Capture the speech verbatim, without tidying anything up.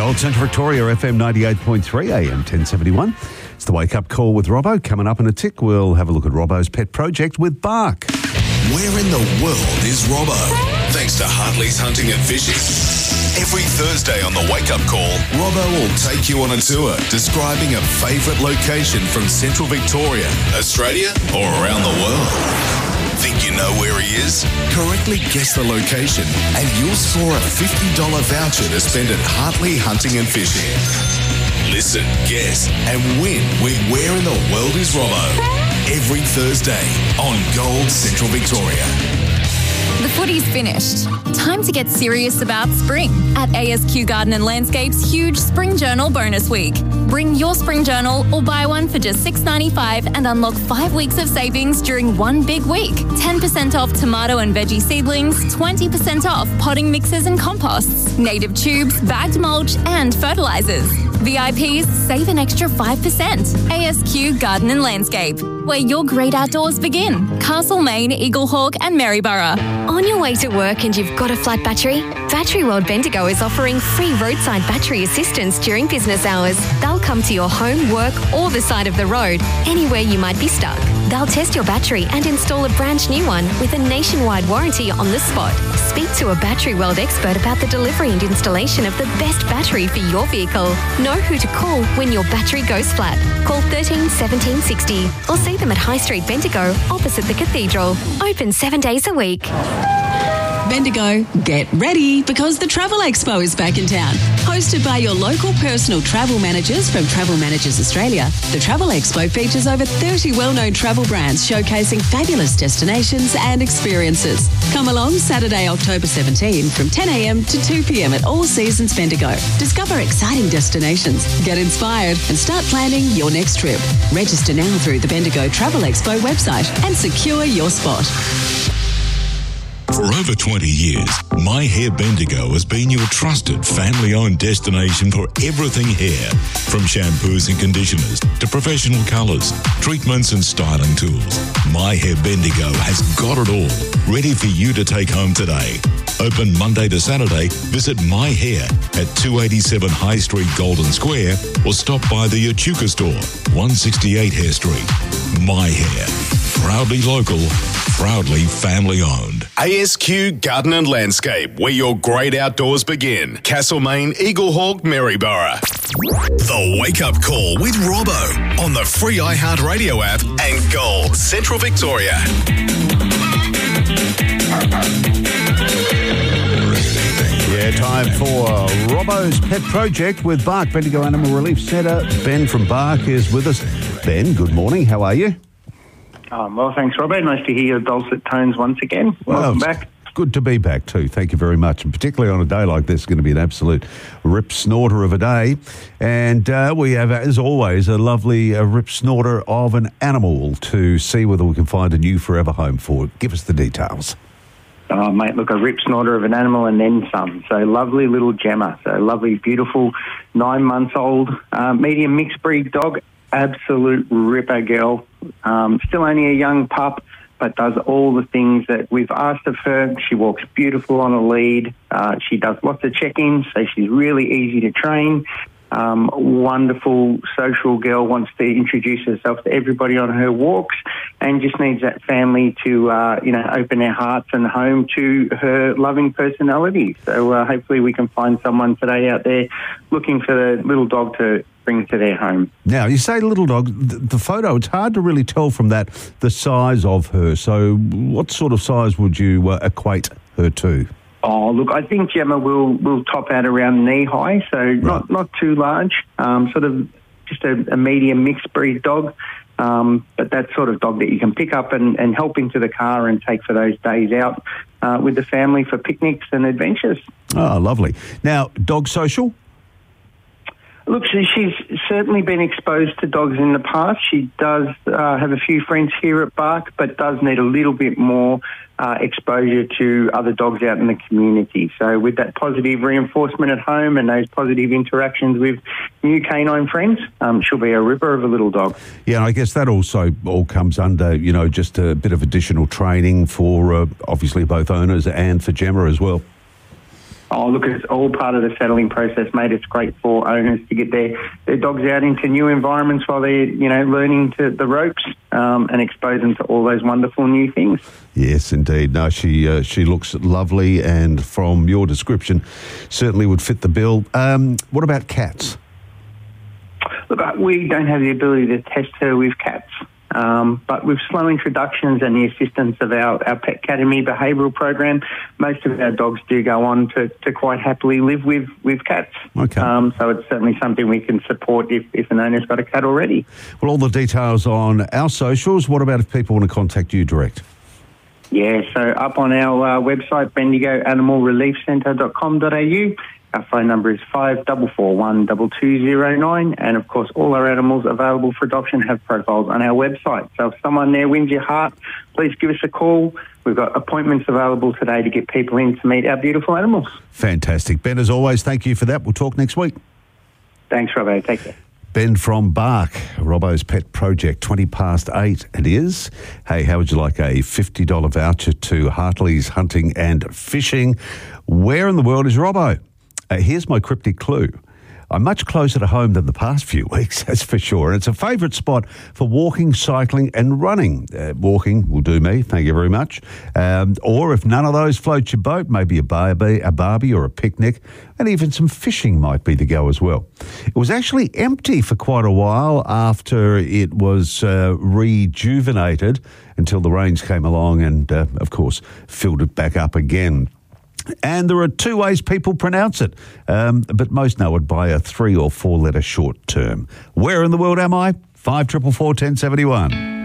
Gold Central Victoria, F M ninety-eight point three, A M ten seventy-one. It's the Wake Up Call with Robbo. Coming up in a tick, we'll have a look at Robbo's pet project with Bark. Where in the world is Robbo? Thanks to Hartley's Hunting and Fishing. Every Thursday on the Wake Up Call, Robbo will take you on a tour describing a favourite location from Central Victoria, Australia or around the world. Think you know where he is? Correctly guess the location and you'll score a fifty dollars voucher to spend at Hartley Hunting and Fishing. Listen, guess and win with Where in the World is Robbo? Every Thursday on Gold Central Victoria. The footy's finished. Time to get serious about spring at A S Q Garden and Landscape's huge Spring Journal bonus week. Bring your Spring Journal or buy one for just six dollars ninety-five and unlock five weeks of savings during one big week. ten percent off tomato and veggie seedlings, twenty percent off potting mixes and composts, native tubes, bagged mulch and fertilisers. V I Ps save an extra five percent. A S Q Garden and Landscape, where your great outdoors begin. Castlemaine, Eaglehawk and Maryborough. On your way to work and you've got a flat battery? Battery World Bendigo is offering free roadside battery assistance during business hours. They'll come to your home, work or the side of the road, anywhere you might be stuck. They'll test your battery and install a brand new one with a nationwide warranty on the spot. Speak to a Battery World expert about the delivery and installation of the best battery for your vehicle. Know who to call when your battery goes flat. Call thirteen seventeen sixty or see them at High Street Bendigo opposite the Cathedral. Open seven days a week. Bendigo, get ready because the Travel Expo is back in town. Hosted by your local personal travel managers from Travel Managers Australia, the Travel Expo features over thirty well-known travel brands showcasing fabulous destinations and experiences. Come along Saturday, October seventeenth from ten a m to two p m at All Seasons Bendigo. Discover exciting destinations, get inspired and start planning your next trip. Register now through the Bendigo Travel Expo website and secure your spot. For over twenty years, My Hair Bendigo has been your trusted family-owned destination for everything hair. From shampoos and conditioners to professional colours, treatments and styling tools. My Hair Bendigo has got it all, ready for you to take home today. Open Monday to Saturday, visit My Hair at two eighty-seven High Street, Golden Square, or stop by the Echuca store, one sixty-eight Hare Street. My Hair, proudly local, proudly family-owned. A S Q Garden and Landscape, where your great outdoors begin. Castlemaine, Eaglehawk, Maryborough. The Wake Up Call with Robbo on the free iHeartRadio app and Gold Central Victoria. Yeah, time for Robbo's pet project with Bark, Bendigo Animal Relief Centre. Ben from Bark is with us. Ben, good morning. How are you? Um, well, thanks, Robbo. Nice to hear your dulcet tones once again. Welcome well, back. Good to be back too. Thank you very much. And particularly on a day like this, it's going to be an absolute rip snorter of a day. And uh, we have, as always, a lovely uh, rip snorter of an animal to see whether we can find a new forever home for it. Give us the details. Oh, mate, look, a rip snorter of an animal and then some. So lovely little Gemma. So lovely, beautiful, nine months old, uh, medium mixed breed dog. Absolute ripper girl. Um, still only a young pup, but does all the things that we've asked of her. She walks beautiful on a lead. Uh, she does lots of check-ins, so she's really easy to train. Um, wonderful social girl, wants to introduce herself to everybody on her walks and just needs that family to, uh, you know, open their hearts and home to her loving personality. So uh, hopefully we can find someone today out there looking for the little dog to bring to their home. Now, you say little dog, the, the photo, it's hard to really tell from that the size of her. So what sort of size would you uh, equate her to? Oh, look, I think Gemma will, will top out around knee high, so right. not not too large, um, sort of just a, a medium mixed breed dog, um, but that sort of dog that you can pick up and, and help into the car and take for those days out uh, with the family for picnics and adventures. Oh, lovely. Now, dog social? Look, she, she's certainly been exposed to dogs in the past. She does uh, have a few friends here at Bark, but does need a little bit more uh, exposure to other dogs out in the community. So with that positive reinforcement at home and those positive interactions with new canine friends, um, she'll be a ripper of a little dog. Yeah, and I guess that also all comes under, you know, just a bit of additional training for uh, obviously both owners and for Gemma as well. Oh, look, it's all part of the settling process, mate. It's great for owners to get their, their dogs out into new environments while they're, you know, learning to the ropes um, and expose them to all those wonderful new things. Yes, indeed. No, she uh, she looks lovely, and from your description, certainly would fit the bill. Um, what about cats? Look, we don't have the ability to test her with cats. Um, but with slow introductions and the assistance of our, our Pet Academy behavioural program, most of our dogs do go on to, to quite happily live with, with cats. Okay. Um, so it's certainly something we can support if, if an owner's got a cat already. Well, all the details on our socials. What about if people want to contact you direct? Yeah, so up on our uh, website, bendigo animal relief centre dot com dot a u. Our phone number is five four four one two two zero nine, and of course all our animals available for adoption have profiles on our website. So if someone there wins your heart, please give us a call. We've got appointments available today to get people in to meet our beautiful animals. Fantastic. Ben, as always, thank you for that. We'll talk next week. Thanks, Robbo. Take care. Ben from Bark, Robbo's Pet Project, twenty past eight it is. Hey, how would you like a fifty dollars voucher to Hartley's Hunting and Fishing? Where in the world is Robbo? Uh, here's my cryptic clue. I'm much closer to home than the past few weeks, that's for sure. And it's a favourite spot for walking, cycling and running. Uh, walking will do me, thank you very much. Um, or if none of those floats your boat, maybe a barbie, a barbie or a picnic, and even some fishing might be the go as well. It was actually empty for quite a while after it was uh, rejuvenated until the rains came along and, uh, of course, filled it back up again. And there are two ways people pronounce it, um, but most know it by a three or four letter short term. Where in the world am I? five four four, one oh seven one.